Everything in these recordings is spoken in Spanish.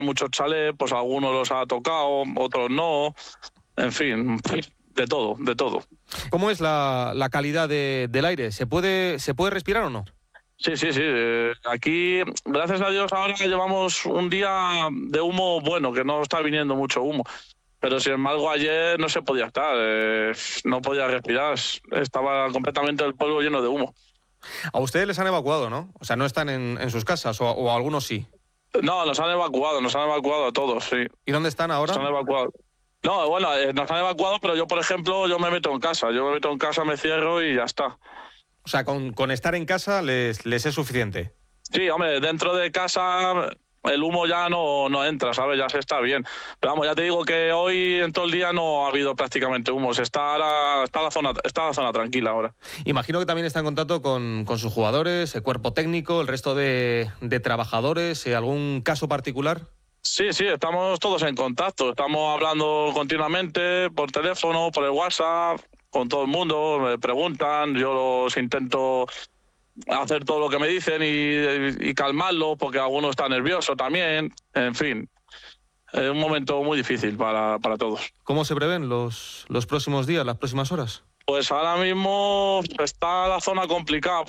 muchos chalés, pues algunos los ha tocado, otros no, en fin, de todo, de todo. ¿Cómo es la calidad del aire? ¿Se puede respirar o no? Sí. Aquí, gracias a Dios, ahora llevamos un día de humo bueno, que no está viniendo mucho humo. Pero sin embargo ayer no se podía estar, no podía respirar, estaba completamente el polvo lleno de humo. A ustedes les han evacuado, ¿no? O sea, no están en sus casas, o algunos sí. No, nos han evacuado a todos, sí. ¿Y dónde están ahora? Nos han evacuado. No, bueno, nos han evacuado, pero yo, por ejemplo, yo me meto en casa, me cierro y ya está. O sea, con estar en casa les es suficiente. Sí, hombre, dentro de casa el humo ya no entra, ¿sabes? Ya se está bien. Pero vamos, ya te digo que hoy en todo el día no ha habido prácticamente humo. Está la zona tranquila ahora. Imagino que también está en contacto con sus jugadores, el cuerpo técnico, el resto de trabajadores. ¿Algún caso particular? Sí, estamos todos en contacto. Estamos hablando continuamente por teléfono, por el WhatsApp, con todo el mundo. Me preguntan, yo los intento hacer todo lo que me dicen y calmarlo, porque alguno está nervioso también. En fin, es un momento muy difícil para todos. ¿Cómo se prevén los próximos días, las próximas horas? Pues ahora mismo está la zona complicada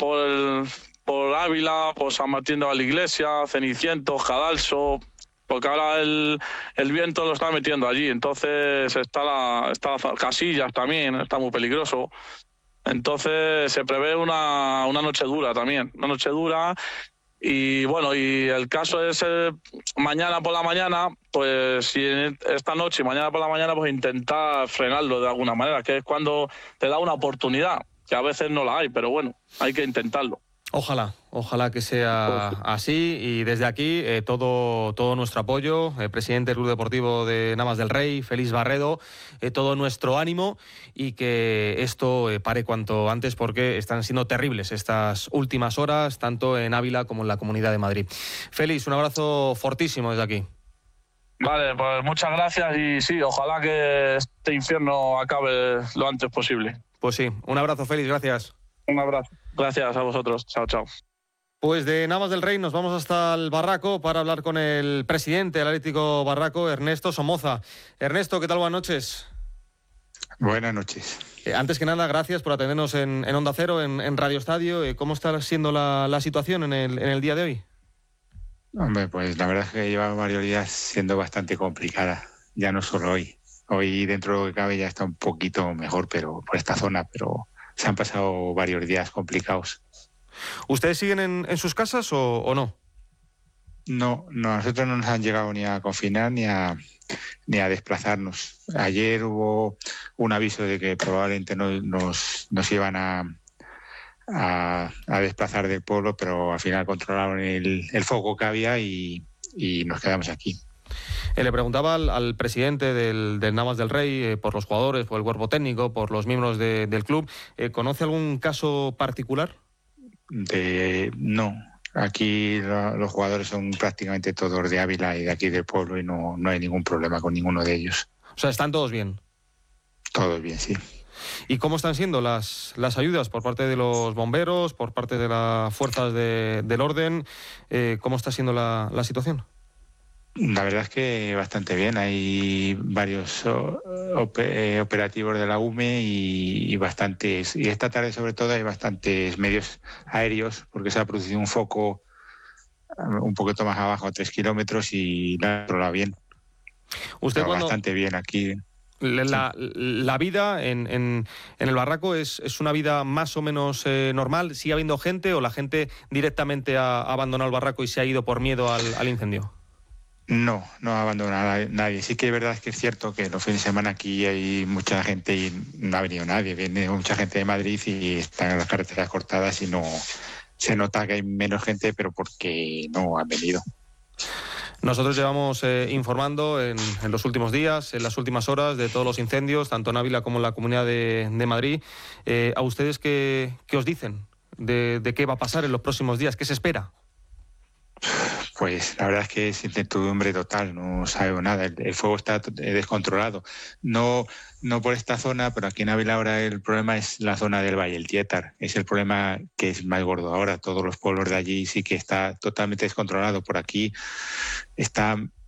por Ávila, por San Martín de la Iglesia, Cenicientos, Cadalso, porque ahora el viento lo está metiendo allí. Entonces está Casillas también, está muy peligroso. Entonces se prevé una noche dura también, una noche dura. Y bueno, y el caso es mañana por la mañana, pues si esta noche y mañana por la mañana, pues intentar frenarlo de alguna manera, que es cuando te da una oportunidad, que a veces no la hay, pero bueno, hay que intentarlo. Ojalá que sea así, y desde aquí todo nuestro apoyo, presidente del Club Deportivo de Navas del Rey, Félix Barredo, todo nuestro ánimo, y que esto pare cuanto antes, porque están siendo terribles estas últimas horas, tanto en Ávila como en la Comunidad de Madrid. Félix, un abrazo fortísimo desde aquí. Vale, pues muchas gracias, y sí, ojalá que este infierno acabe lo antes posible. Pues sí, un abrazo, Félix, gracias. Un abrazo. Gracias a vosotros. Chao. Pues de Navas del Rey nos vamos hasta el Barraco para hablar con el presidente del Atlético Barraco, Ernesto Somoza. Ernesto, ¿qué tal? Buenas noches. Buenas noches. Antes que nada, gracias por atendernos en Onda Cero, en Radio Estadio. ¿Cómo está siendo la situación en el día de hoy? Hombre, pues la verdad es que lleva varios días siendo bastante complicada. Ya no solo hoy. Hoy, dentro de lo que cabe, ya está un poquito mejor, pero por esta zona, pero se han pasado varios días complicados. ¿Ustedes siguen en sus casas o no? No, a nosotros no nos han llegado ni a confinar ni a desplazarnos. Ayer hubo un aviso de que probablemente nos iban a desplazar del pueblo, pero al final controlaron el foco que había y nos quedamos aquí. Le preguntaba al presidente del Navas del Rey por los jugadores, por el cuerpo técnico, por los miembros del club. ¿Conoce algún caso particular? No. Aquí los jugadores son prácticamente todos de Ávila y de aquí del pueblo, y no hay ningún problema con ninguno de ellos. O sea, ¿están todos bien? Todos bien, sí. ¿Y cómo están siendo las ayudas por parte de los bomberos, por parte de las fuerzas del orden? ¿Cómo está siendo la situación? La verdad es que bastante bien. Hay varios operativos de la UME y bastantes, y esta tarde sobre todo hay bastantes medios aéreos, porque se ha producido un foco un poquito más abajo, a 3 kilómetros, y la controla bien. ¿Usted cuando... Bastante bien aquí. La vida en el Barraco es una vida más o menos normal. ¿Sigue habiendo gente, o la gente directamente ha abandonado el Barraco y se ha ido por miedo al incendio? No ha abandonado a nadie. Sí que es verdad que es cierto que los fines de semana aquí hay mucha gente y no ha venido nadie. Viene mucha gente de Madrid y están las carreteras cortadas y no se nota que hay menos gente, pero porque no han venido. Nosotros llevamos informando en los últimos días, en las últimas horas, de todos los incendios, tanto en Ávila como en la Comunidad de Madrid. ¿A ustedes qué os dicen de qué va a pasar en los próximos días? ¿Qué se espera? Pues la verdad es que es incertidumbre total, no sabemos nada, el fuego está descontrolado. No por esta zona, pero aquí en Ávila ahora el problema es la zona del Valle, el Tietar. Es el problema que es más gordo ahora. Todos los pueblos de allí sí que está totalmente descontrolado. Por aquí está